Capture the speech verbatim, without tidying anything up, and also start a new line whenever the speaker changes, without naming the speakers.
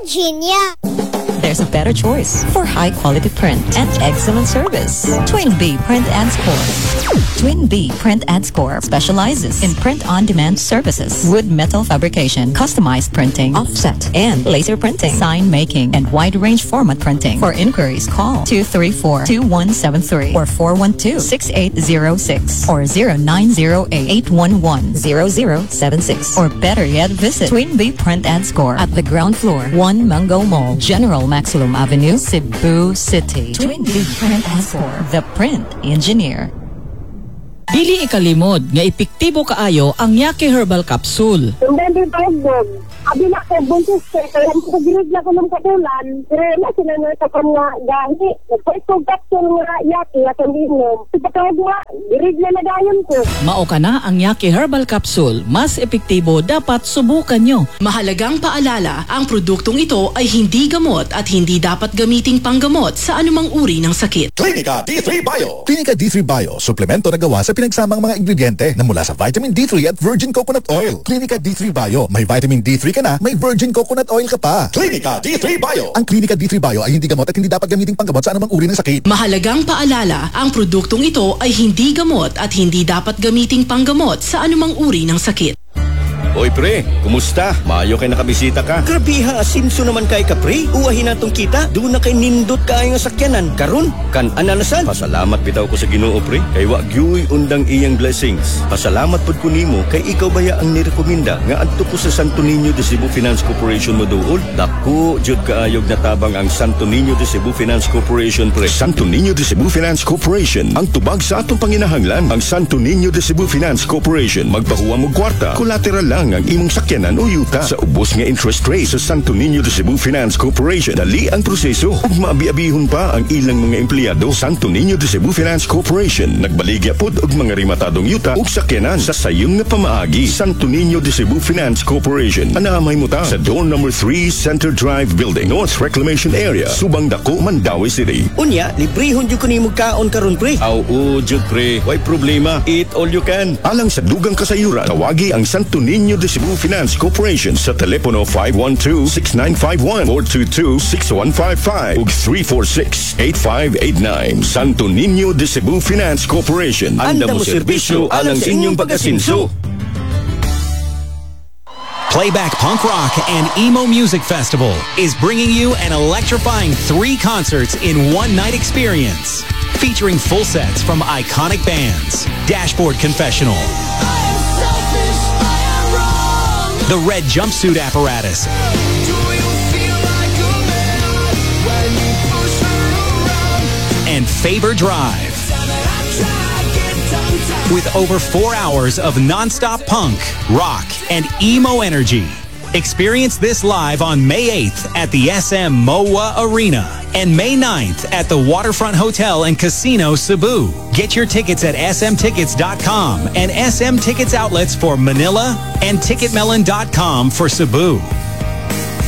Virginia.
There's a better choice for high-quality print and excellent service. Twin B Print and Score. Twin B Print and Score specializes in print-on-demand services, wood metal fabrication, customized printing, offset, and laser printing, sign making, and wide-range format printing. For inquiries, call two three four, two one seven three or four one two, six eight zero six or zero nine zero eight, eight one one, zero zero seven six. Or better yet, visit Twin B Print and Score at the ground floor, one Mango Mall, General Maximum Avenue, Cebu City. Twin B Print and Score, the print engineer.
Dili ikalimod nga epektibo kaayo ang Yake Herbal Capsule.
Hindi pa dog. Abi na ko buntis kay kaya ko girig na ko ng katulan. Pero na sila nga ta ko nga gahi. Nagpait ko capsule nga Yake at inom. Pagkatawag nga girig na nagayon ko.
Mao ka na ang Yake Herbal Capsule. Mas epektibo, dapat subukan nyo.
Mahalagang paalala, ang produktong ito ay hindi gamot at hindi dapat gamiting panggamot sa anumang uri ng sakit.
Clinica D three Bio. Clinica D three Bio, suplemento na gawa sa pinagsamang mga ingrediente na mula sa vitamin D three at virgin coconut oil. Clinica D three Bio, may vitamin D three ka na, may virgin coconut oil ka pa. Clinica D three Bio. Ang Clinica D three Bio ay hindi gamot at hindi dapat gamiting panggamot sa anumang uri ng sakit.
Mahalagang paalala, ang produktong ito ay hindi gamot at hindi dapat gamiting panggamot sa anumang uri ng sakit.
Oy pre, kumusta? Maayo kay nakabisita ka.
Grabiha, asinso naman kay ka pre. Uwahin natong kita, doon na kay nindot kayo nga sakyanan. Karon, kan ananasan.
Pasalamat bitaw ko sa Ginoo pre. Kay wa gyuy undang iyang blessings. Pasalamat pud ko nimo kay ikaw baya ang nirekomenda nga adto ko sa Santo Niño de Cebu Finance Corporation mo duol. Dako jud kaayog natabang ang Santo Niño de Cebu Finance Corporation pre.
Santo Niño de Cebu Finance Corporation, ang tubag sa atong panginahanglan. Ang Santo Niño de Cebu Finance Corporation, magpahuwa mo kwarta, collateral lang ang imong sakyanan o yuta. Sa ubos nga interest rate sa Santo Niño de Cebu Finance Corporation, dali ang proseso ug maabi-abihon pa ang ilang mga empleyado. Santo Niño de Cebu Finance Corporation nagbaligya pod og mga rematadong yuta ug sakyanan sa sayong nga pamaagi. Santo Niño de Cebu Finance Corporation, anaamay mo ta sa door number three Center Drive Building, North Reclamation Area, Subang Dako, Mandawi City.
Unya, librehon jud ko nimo kaon karon pre.
Aw o jud pre, why problema? Eat all you can.
Alang sa dugang kasayuran, tawagi ang Santo Niño de Cebu Finance Corporation sa telepono five one two, six nine five one, four two two, six one five five ug three four six, eight five eight nine. Santo Niño de Cebu Finance Corporation.
Anda mo serbisyo alang sa inyong pag-asinso.
Playback Punk Rock and Emo Music Festival is bringing you an electrifying three concerts in one night experience, featuring full sets from iconic bands: Dashboard Confessional, The Red Jumpsuit Apparatus, and Faber Drive. With over four hours of non-stop punk, rock, and emo energy. Experience this live on May eighth at the S M M O A Arena and May ninth at the Waterfront Hotel and Casino Cebu. Get your tickets at S M tickets dot com and S M Tickets outlets for Manila and ticket melon dot com for Cebu.